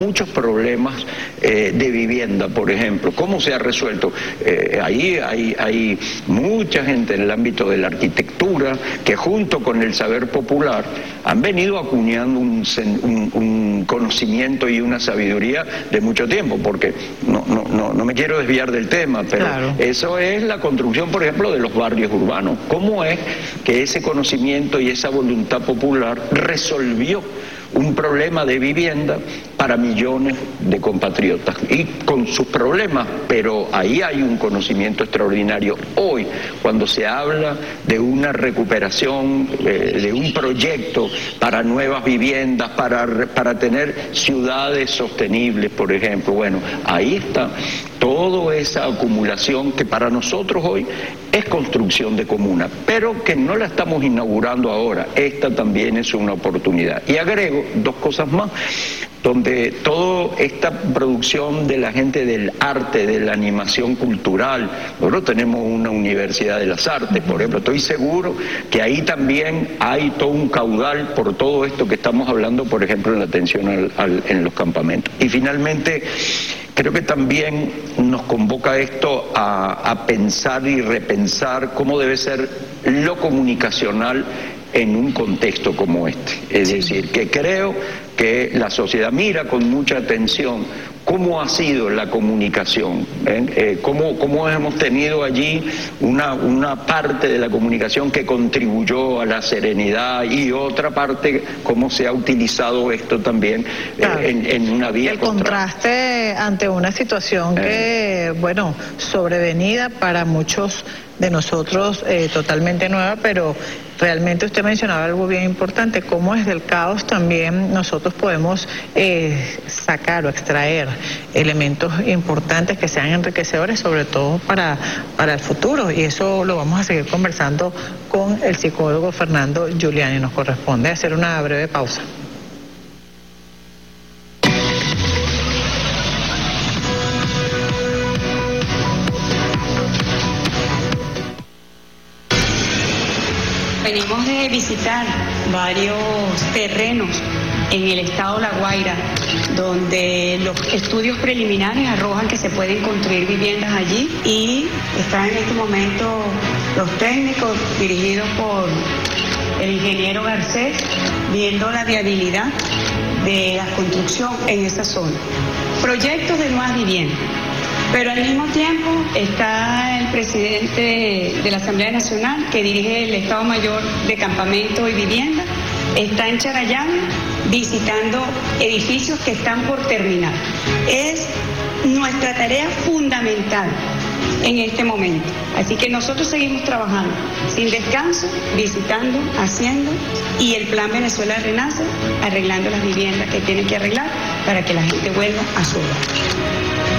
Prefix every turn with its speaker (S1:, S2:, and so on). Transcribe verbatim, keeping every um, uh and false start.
S1: muchos problemas eh, de vivienda, por ejemplo. ¿Cómo se ha resuelto? Eh, ahí hay, hay mucha gente en el ámbito de la arquitectura que junto con el saber popular han venido acuñando un, un, un conocimiento y una sabiduría de mucho tiempo, porque no, no, no, no me quiero desviar del tema, pero claro, eso es la construcción, por ejemplo, de los barrios urbanos. ¿Cómo es que ese conocimiento y esa voluntad popular resolvió un problema de vivienda para millones de compatriotas y con sus problemas? Pero ahí hay un conocimiento extraordinario. Hoy, cuando se habla de una recuperación, eh, de un proyecto para nuevas viviendas, para, para tener ciudades sostenibles, por ejemplo, bueno, ahí está toda esa acumulación que para nosotros hoy es construcción de comuna, pero que no la estamos inaugurando ahora. Esta también es una oportunidad. Y agrego dos cosas más, donde toda esta producción de la gente del arte, de la animación cultural, nosotros tenemos una universidad de las artes, por ejemplo, estoy seguro que ahí también hay todo un caudal por todo esto que estamos hablando, por ejemplo, en la atención al, al, en los campamentos. Y finalmente, creo que también nos convoca esto a, a pensar y repensar cómo debe ser lo comunicacional en un contexto como este. Es decir, que creo que la sociedad mira con mucha atención cómo ha sido la comunicación, ¿eh? Eh, cómo, cómo hemos tenido allí una, una parte de la comunicación que contribuyó a la serenidad y otra parte cómo se ha utilizado esto también, claro, eh, en, en una vía
S2: el contraste ante una situación eh. que, bueno, sobrevenida para muchos de nosotros, eh, totalmente nueva, pero realmente usted mencionaba algo bien importante, cómo desde el caos también nosotros podemos eh, sacar o extraer elementos importantes que sean enriquecedores, sobre todo para, para el futuro, y eso lo vamos a seguir conversando con el psicólogo Fernando Giuliani. Nos corresponde hacer una breve pausa.
S3: Venimos de visitar varios terrenos en el estado La Guaira, donde los estudios preliminares arrojan que se pueden construir viviendas allí, y están en este momento los técnicos dirigidos por el ingeniero Garcés viendo la viabilidad de la construcción en esa zona. Proyectos de nuevas viviendas. Pero al mismo tiempo está el presidente de la Asamblea Nacional, que dirige el Estado Mayor de Campamento y Vivienda, está en Charallave visitando edificios que están por terminar. Es nuestra tarea fundamental en este momento. Así que nosotros seguimos trabajando sin descanso, visitando, haciendo, y el Plan Venezuela Renace, arreglando las viviendas que tienen que arreglar para que la gente vuelva a su hogar.